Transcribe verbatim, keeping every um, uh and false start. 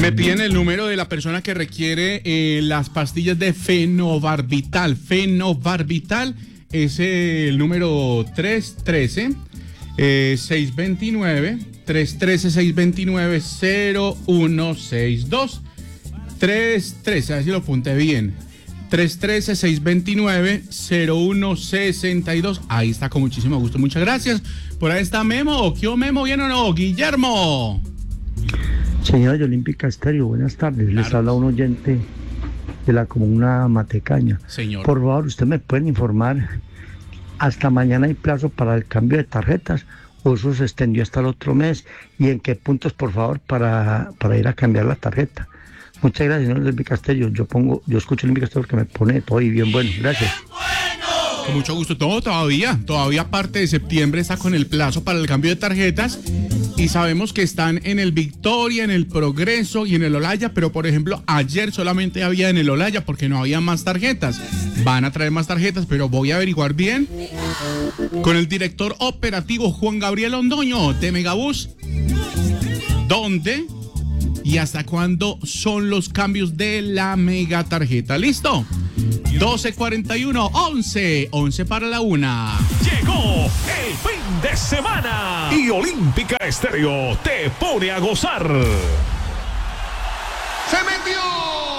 Me piden el número de la persona que requiere eh, las pastillas de fenobarbital. Fenobarbital es el número tres trece, seis veintinueve, tres trece, seis veintinueve, cero uno seis dos. tres trece, a ver si lo apunté bien. tres trece, seis veintinueve, cero uno sesenta y dos. Ahí está, con muchísimo gusto. Muchas gracias. Por ahí está Memo. ¿Qué Memo? ¿Bien o no? Guillermo. Señora de Olímpica Estéreo, buenas tardes. Claro. Les habla un oyente de la comuna Matecaña. Señor. Por favor, ¿usted me puede informar? ¿Hasta mañana hay plazo para el cambio de tarjetas o eso se extendió hasta el otro mes? ¿Y en qué puntos, por favor, para, para ir a cambiar la tarjeta? Muchas gracias, señor Olímpica Estéreo. Yo pongo, yo escucho Olímpica Estéreo porque me pone todo y bien bueno. Gracias. Con mucho gusto. Todo todavía, todavía parte de septiembre está con el plazo para el cambio de tarjetas. Y sabemos que están en el Victoria, en el Progreso y en el Olaya, pero por ejemplo ayer solamente había en el Olaya porque no había más tarjetas. Van a traer más tarjetas, pero voy a averiguar bien con el director operativo Juan Gabriel Londoño de Megabús dónde y hasta cuándo son los cambios de la mega tarjeta. ¿Listo? doce cuarenta y uno, once, once para la una. Llegó el fin de semana y Olímpica Estéreo te pone a gozar. ¡Se metió!